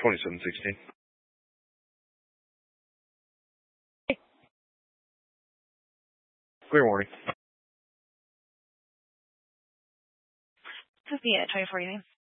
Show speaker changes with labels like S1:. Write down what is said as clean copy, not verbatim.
S1: 2716. Clear warning.
S2: This is the 24 units.